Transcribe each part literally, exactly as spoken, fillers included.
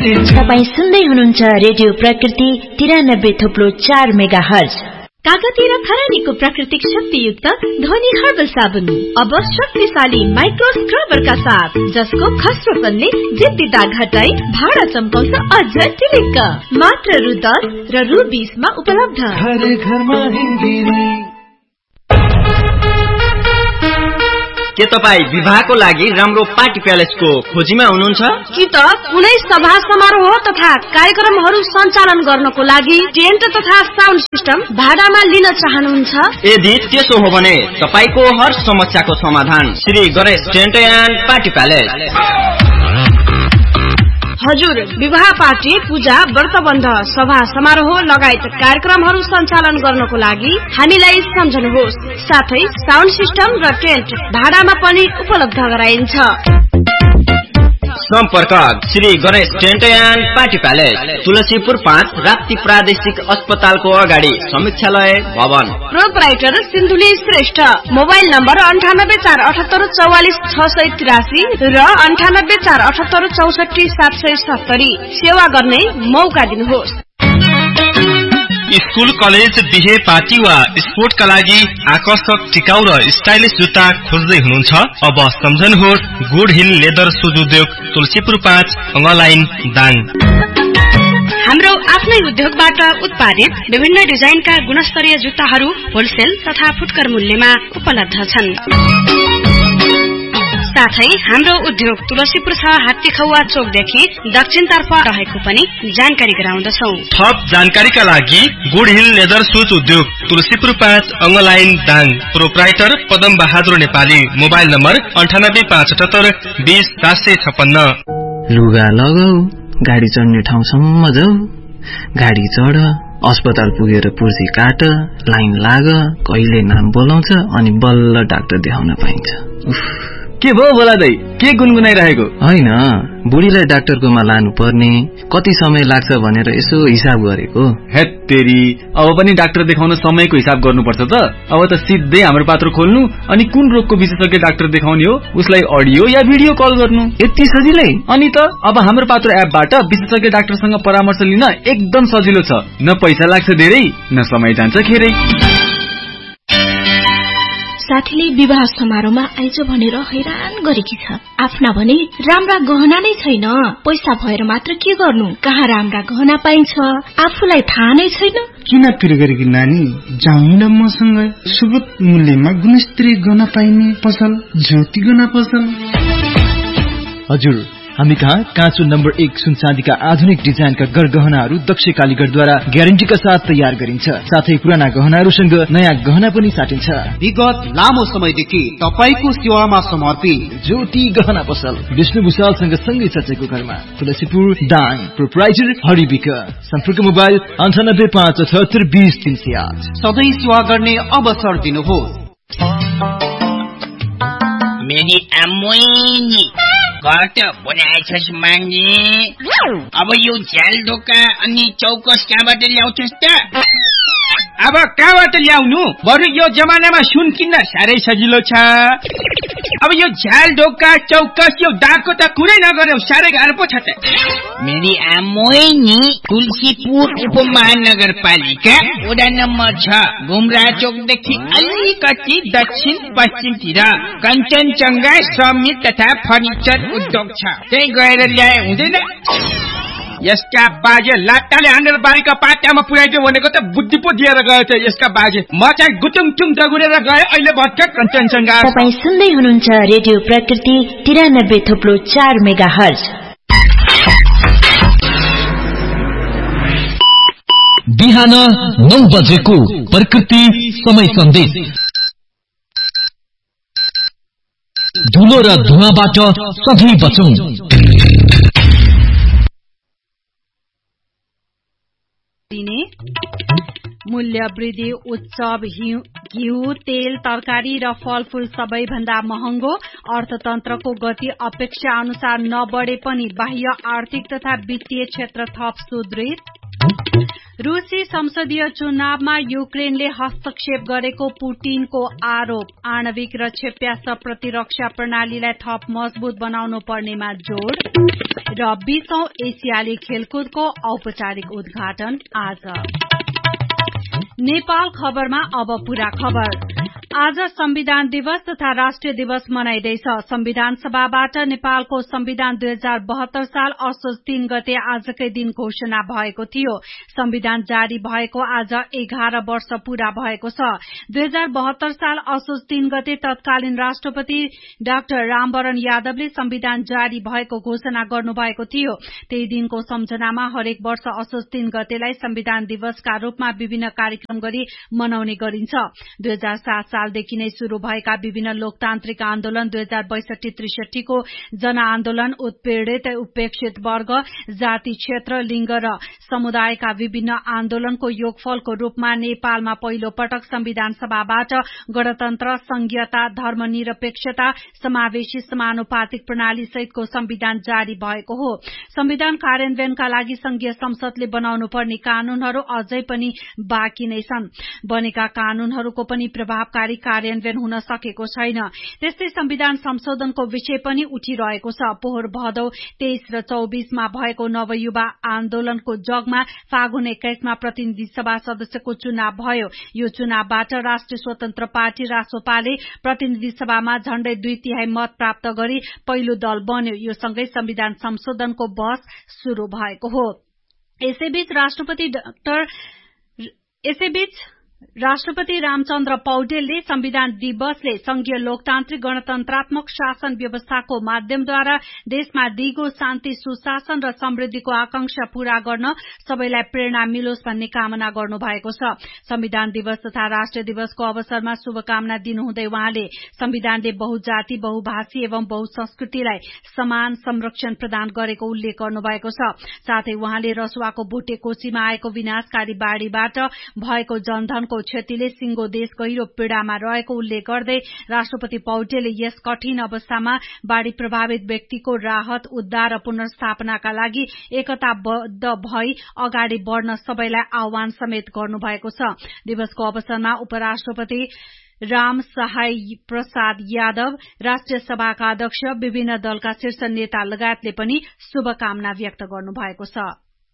तपाईं सुन्दै हुनुहुन्छ रेडियो प्रकृति तिरानब्बे थोप्लो चार मेगा हर्ज। कागती र खरानीको प्राकृतिक शक्तियुक्त ध्वनि हर्बल साबुन अब शक्तिशाली माइक्रो स्क्रबरका साथ, जसको खस्रोपनले जिद्दी दाग हटाई भाडा चम्काउँछ अझ टिलिक्क। मात्र रु दस र रु बीसमा उपलब्ध। घर घरमा हिँड्दिरी। के तपाईँ विवाहको लागि राम्रो पार्टी प्यालेसको खोजीमा हुनुहुन्छ? कि त कुनै सभा समारोह तथा कार्यक्रमहरू सञ्चालन गर्नको लागि टेन्ट तथा साउन्ड सिस्टम भाडामा लिन चाहनुहुन्छ? यदि त्यसो हो भने तपाईको हर समस्याको समाधान Shri Ganesh tent and party palace. हजुर, विवाह पार्टी, पूजा, व्रतबन्ध, सभा समारोह लगायत कार्यक्रमहरू सञ्चालन गर्नको लागि हामीलाई सम्झनुहोस्। साथै साउन्ड सिस्टम र टेन्ट भाडामा पनि उपलब्ध गराइन्छ। सम्पर्क Shri Ganesh tent and party palace, Tulsipur पाँच, राप्ती प्रादेशिक अस्पतालको अगाडि, समीक्षालय भवन। Proprietor Sindhuli Shrestha. Mobile number अन्ठानब्बे चार अठहत्तर चौवालिस छ सय तिरासी र अन्ठानब्बे चार अठहत्तर चौसठी सात सय सत्तरी। सेवा गर्ने मौका दिनुहोस्। स्कूल, कलेज, बिहे, पार्टी वा स्पोर्टका लागि आकर्षक, टिकाउ र स्टाइलिश जुत्ता खोज्दै हुनुहुन्छ? अब सम्झनुहोस् गुड हिल लेदर सुज उद्योग, तुलसीपुर पाँच, अङ्गलाइन, दाङ। हाम्रो आफ्नै उद्योगबाट उत्पादित विभिन्न डिजाइनका गुणस्तरीय जुत्ताहरू होलसेल तथा फुटकर मूल्यमा उपलब्ध छन्। साथै हाम्रो उद्योग तुलसीपुर छ, हात्तीखौवा चोकदेखि दक्षिणतर्फ रहेको पनि जानकारी गराउँदछौ। थप जानकारीका लागि गुड हिल लेदर सुज उद्योग, तुलसीपुर पाँच, अङ्गलाइन, Dang. Proprietor Padam Bahadur Nepali. Mobile number अन्ठानब्बे पाँच अठहत्तर बीस सात सय छप्पन्न। लुगा लगाऊ, गाडी चढ्ने ठाउँसम्म जाऊ, गाडी चढ, अस्पताल पुगेर पुर्जी काट, लाइन लाग, कहिले नाम बोलाउँछ अनि बल्ल डाक्टर देखाउन पाइन्छ। उफ, के भयो बोला दाइ? के गुनगुनाइरहेको? होइन, बुढीलाई डाक्टरकोमा लानु पर्ने, कति समय लाग्छ भनेर यसो हिसाब गरेको। हेत तेरी, अब पनि डाक्टर देखाउन समयको हिसाब गर्नुपर्छ त। अब त सिधै हाम्रो पात्र खोल्नु अनि कुन रोगको विशेषज्ञ डाक्टर देखाउने हो उसलाई अडियो या भिडियो कल गर्नु, यति सजिलै। अनि त अब हाम्रो पात्र एपबाट विशेषज्ञ डाक्टरसँग परामर्श लिन एकदम सजिलो छ। न पैसा लाग्छ धेरै, न समय जान्छ खेरै। साथीले विवाह समारोहमा आइज भनेर हैरान गरेकी छ। आफ्ना भने राम्रा गहना नै छैन। पैसा भएर मात्र के गर्नु? कहाँ राम्रा गहना पाइन्छ आफूलाई थाहा नै छैन। किन पिर गरेकी नानी, जाउँ न मसँग। सुगत मूल्यमा गुणस्तरीय गहना पाइने पसल ज्योति गहना पसल। हजुर, हामी कहाँ काँचो नम्बर एक सुन चाँदीका आधुनिक डिजाइनका गरगहनाहरू दक्ष कालीगढद्वारा ग्यारेन्टीका साथ तयार गरिन्छ। साथै पुराना गहनाहरूसँग नयाँ गहना पनि साटिन्छ। विगत लामो समयदेखि तपाईको सेवामा समर्पित ज्योति गहना पसल, विष्णु भूषालसँग सँगै चचेको घरमा, तुलसीपुर, दाङ। प्रोपराइटर हरिविक। सम्पर्क मोबाइल अन्ठानब्बे पाँच अठहत्तर बीस तीन सय आठ। सधैँ सेवा गर्ने अवसर दिनुहोस्। मेरी आमोइनी कता बनाएछस् माग्ने? अब यो झ्याल ढोका अनि चौकस कहाँबाट ल्याउँछस् त? अब कहाँबाट ल्याउनु? बरु यो जमानामा सुन किन्न साह्रै सजिलो छ। अब यो झ्याल ढोका चौकस यो दागको त कुरै नगर्यो, साह्रै गाह्रो पो छ त। मेरी आमोइनी तुलसीपुर उपमहानगरपालिका वडा नम्बर छ, घुमरा चोकदेखि अलिकति दक्षिण पश्चिमतिर कञ्चनजङ्घा समित तथा फर्निचर उद्योग छ। त्यही गएर ल्याए हुँदैन? यसका बाजे लाट्टाले हानेर बारीका पाटामा पुर्याइदियो भनेको त बुद्धि पो दिएर गयो त यसका बाजे। म चाहिँ गुटुङटुङ दगुरेर गए, अहिले भर्खर कञ्चनजङ्घा। तपाईँ सुन्दै हुनुहुन्छ रेडियो प्रकृति तिरानब्बे थोप्लो चार मेगा हर्ज। बिहान नौ बजेको प्रकृति समय सन्देश। धुलो र धुवाबाट सधैँ बचौं। मूल्य वृद्धि, उत्सव, घिउ, तेल, तरकारी र फलफूल सबैभन्दा महँगो। अर्थतन्त्रको गति अपेक्षा अनुसार नबढे पनि बाह्य आर्थिक तथा वित्तीय क्षेत्र थप सुदृढ। रूसी संसदीय चुनावमा युक्रेनले हस्तक्षेप गरेको पुटिनको आरोप आणविक र क्षेप्यास्त्र प्रतिरक्षा प्रणालीलाई थप मजबुत बनाउनु पर्नेमा जोड़ र बीसौं एसियाली खेलकुदको औपचारिक उद्घाटन आज। नेपाल खबरमा अब पूरा खबर। आज संविधान दिवस तथा राष्ट्रिय दिवस मनाइँदैछ। संविधान सभाबाट नेपालको संविधान दुई हजार बहत्तर साल असोज तीन गते आजकै दिन घोषणा भएको थियो। संविधान जारी भएको आज एघार वर्ष पूरा भएको छ। दुई हजार बहत्तर साल असोज तीन गते तत्कालीन राष्ट्रपति डाक्टर रामवरण यादवले संविधान जारी भएको घोषणा गर्नुभएको थियो। त्यही दिनको सम्झनामा हरेक वर्ष असोज तीन गतेलाई संविधान दिवसका रूपमा विभिन्न कार्यक्रम गरी मनाउने गरिन्छ। दुई हजार सात सालदेखि नै शुरू भएका विभिन्न लोकतान्त्रिक आन्दोलन दुई हजार बैसठी त्रिसठीको जनआन्दोलन, उत्पीड़ित उपेक्षित वर्ग, जाति, क्षेत्र, लिंग र समुदायका विभिन्न आन्दोलनको योगफलको रूपमा नेपालमा पहिलो पटक संविधान सभाबाट गणतन्त्र, संघीयता, धर्मनिरपेक्षता, समावेशी समानुपातिक प्रणाली सहितको संविधान जारी भएको हो। संविधान कार्यान्वयनका लागि संघीय संसदले बनाउनु पर्ने कानूनहरू अझै पनि बाँकी नै छन्। बनेका कानूनहरूको पनि प्रभावकारी कार्यान्वयन हुन सकेको छैन। त्यस्तै संविधान संशोधनको विषय पनि उठिरहेको छ। पोहोर भदौ तेइस र चौबीसमा भएको नवयुवा आन्दोलनको जगमा फागुन एक्काइसमा प्रतिनिधि सभा सदस्यको चुनाव भयो। यो चुनावबाट राष्ट्रिय स्वतन्त्र पार्टी रासोपाले प्रतिनिधि सभामा झण्डै दुई तिहाई मत प्राप्त गरी पहिलो दल बन्यो। यो सँगै संविधान संशोधनको बहस शुरू भएको हो। यसैबीच राष्ट्रपति डाक्टर यसैबीच राष्ट्रपति रामचन्द्र पौडेलले संविधान दिवसले संघीय लोकतान्त्रिक गणतन्त्रात्मक शासन व्यवस्थाको माध्यमद्वारा देशमा दिगो शान्ति, सुशासन र समृद्धिको आकांक्षा पूरा गर्न सबैलाई प्रेरणा मिलोस् भन्ने कामना गर्नु भएको छ। संविधान दिवस तथा राष्ट्रिय दिवसको अवसरमा शुभकामना दिनुहुँदै उहाँले संविधानले बहुजाति, बहुभाषी एवं बहुसंस्कृतिलाई समान संरक्षण प्रदान गरेको उल्लेख गर्नुभएको छ। साथै उहाँले रसुवाको भुटेकोशीमा आएको विनाशकारी बाढ़ीबाट भएको जनधन को क्षतिले सिंगो देश गहिरो पीड़ामा रहेको उल्लेख गर्दै राष्ट्रपति पौडेलले यस कठिन अवस्थामा बाढ़ी प्रभावित व्यक्तिको राहत, उद्धार र पुनर्स्थापनाका लागि एकताबद्ध भई अगाडि बढ़न सबैलाई आह्वान समेत गर्नुभएको छ। दिवसको अवसरमा उपराष्ट्रपति राम सहाय प्रसाद यादव, राष्ट्रिय सभाका अध्यक्ष, विभिन्न दलका शीर्ष नेता लगायतले पनि शुभकामना व्यक्त गर्नुभएको छ।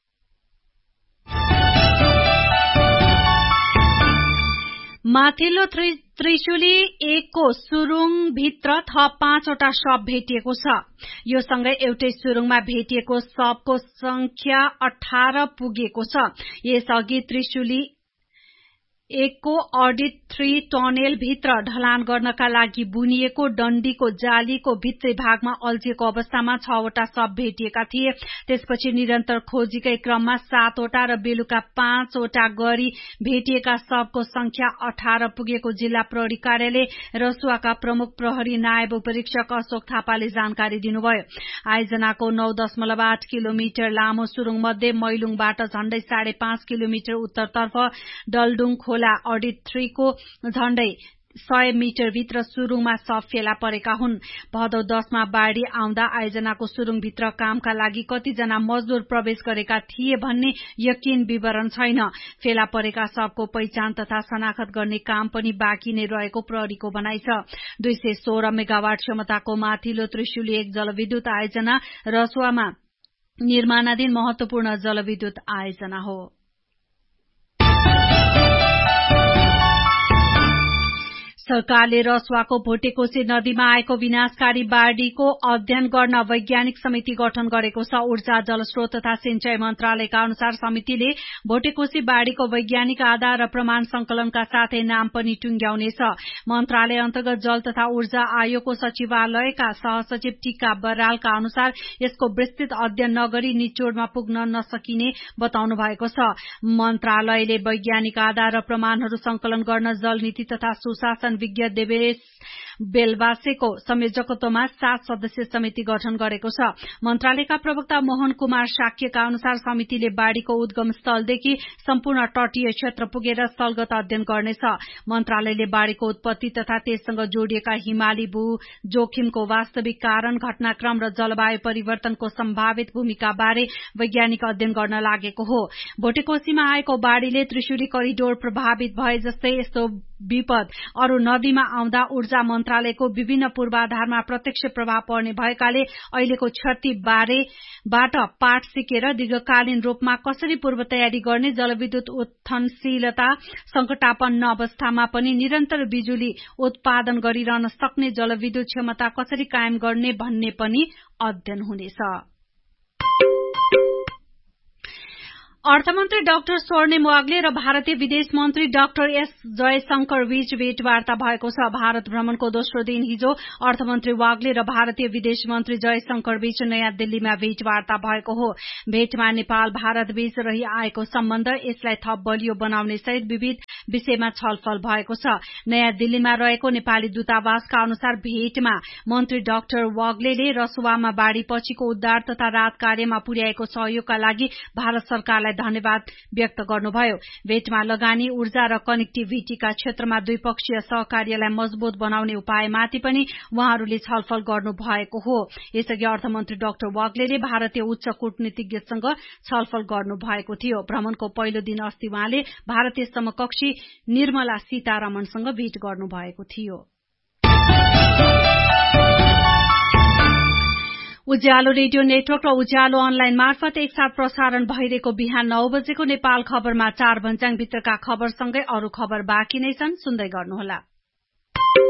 माथिल्लो त्रिशुली एकको सुरुङ भित्र थप पाँचवटा शव भेटिएको छ। यो सँगै एउटै सुरुङमा भेटिएको शवको संख्या अठार पुगेको छ। यसअघि त्रिशुली एकको अडिट थ्री टनेल भित्र ढलान गर्नका लागि बुनिएको डण्डीको जालीको भित्री भागमा अल्झिएको अवस्थामा छवटा शव भेटिएका थिए। त्यसपछि निरन्तर खोजीकै क्रममा सातवटा र बेलुका पाँचवटा गरी भेटिएका शवको संख्या अठार पुगेको जिल्ला प्रहरी कार्यालय रसुवाका प्रमुख प्रहरी नायब उपरीक्षक अशोक थापाले जानकारी दिनुभयो। आयोजनाको नौ दशमलव आठ किलोमिटर लामो सुरुङ मध्ये मैलुङबाट झण्डै साढे पाँच किलोमिटर उत्तरतर्फ डलडुङ खोला अडिट थ्री को झण्डै सय मिटर भित्र सुरुङमा शव फेला परेका हुन्। भदौ दशमा बाढ़ी आउँदा आयोजनाको सुरुङभित्र कामका लागि कतिजना मजदूर प्रवेश गरेका थिए भन्ने यकिन विवरण छैन। फेला परेका शवको पहिचान तथा शनाखत गर्ने काम पनि बाँकी नै रहेको प्रहरीको भनाइ छ। दुई सय सोह्र मेगावाट क्षमताको माथिल्लो त्रिशुली एक जलविद्युत आयोजना रसुवामा निर्माणाधीन महत्वपूर्ण जलविद्युत आयोजना हो। सरकारले रसुवाको भोटेकोशी नदीमा आएको विनाशकारी बाढ़ीको अध्ययन गर्न वैज्ञानिक समिति गठन गरेको छ। ऊर्जा, जलस्रोत तथा सिंचाई मन्त्रालयका अनुसार समितिले भोटेकोशी बाढ़ीको वैज्ञानिक आधार र प्रमाण संकलनका साथै नाम पनि टुंग्याउनेछ। मन्त्रालय अन्तर्गत जल तथा ऊर्जा आयोगको सचिवालयका सहसचिव टीका बरालका अनुसार यसको विस्तृत अध्ययन नगरी निचोडमा पुग्न नसकिने बताउनु भएको छ। मन्त्रालयले वैज्ञानिक आधार र प्रमाणहरू संकलन गर्न जलनीति तथा सुशासन विज्ञ देवेश बेलबासेको संयोजकत्वमा सात सदस्यीय समिति गठन गरेको छ। मन्त्रालयका प्रवक्ता मोहन कुमार शाक्यका अनुसार समितिले बाढ़ीको उद्गम स्थलदेखि सम्पूर्ण तटीय क्षेत्र पुगेर स्थलगत अध्ययन गर्नेछ। मन्त्रालयले बाढ़ीको उत्पत्ति तथा त्यससँग जोडिएका हिमाली भू जोखिमको वास्तविक कारण, घटनाक्रम र जलवायु परिवर्तनको सम्भावित भूमिका बारे वैज्ञानिक अध्ययन गर्न लागेको हो। भोटेकोशीमा आएको बाढ़ीले त्रिशुली करिडोर प्रभावित भए जस्तै यस्तो विपद अरू नदीमा आउँदा ऊर्जा मन्त्रालयको विभिन्न पूर्वाधारमा प्रत्यक्ष प्रभाव पर्ने भएकाले अहिलेको क्षति बारेबाट पाठ सिकेर दीर्घकालीन रूपमा कसरी पूर्व तयारी गर्ने, जलविद्युत उत्थनशीलता संकटापन्न अवस्थामा पनि निरन्तर बिजुली उत्पादन गरिरहन सक्ने जलविद्युत क्षमता कसरी कायम गर्ने भन्ने पनि अध्ययन हुनेछ। अर्थमन्त्री डाक्टर स्वर्णिम वाग्ले र भारतीय विदेश मन्त्री डाक्टर एस जयशंकर बीच भेटवार्ता भएको छ। भारत भ्रमणको दोस्रो दिन हिजो अर्थमन्त्री वाग्ले र भारतीय विदेश मन्त्री जयशंकर बीच नयाँ दिल्लीमा भेटवार्ता भएको हो। भेटमा नेपाल भारत बीच रही आएको सम्बन्ध, यसलाई थप बलियो बनाउने सहित विविध विषयमा छलफल भएको छ। नयाँ दिल्लीमा रहेको नेपाली दूतावासका अनुसार भेटमा मन्त्री डाक्टर वाग्लेले रसुवामा बाढ़ी पछिको उद्धार तथा राहत कार्यमा पुर्याएको सहयोगका लागि भारत सरकारलाई धन्यवाद व्यक्त गर्नुभयो। भेटमा लगानी, ऊर्जा र कनेक्टिभिटीका क्षेत्रमा द्विपक्षीय सहकार्यलाई मजबूत बनाउने उपायमाथि पनि उहाँहरूले छलफल गर्नु भएको हो। यसअघि अर्थमन्त्री डाक्टर वाग्लेले भारतीय उच्च कूटनीतिज्ञसँग छलफल गर्नु भएको थियो। भ्रमणको पहिलो दिन अस्ति उहाँले भारतीय समकक्षी निर्मला सीतारमणसँग भेट गर्नु भएको थियो। उज्यालो रेडियो नेटवर्क र उज्यालो अनलाइन मार्फत एकसाथ प्रसारण भइरहेको बिहान नौ बजेको नेपाल खबरमा चार भन्ज्याङ भित्रका खबरसँगै अरू खबर बाँकी नै छन्, सुन्दै गर्नुहोला।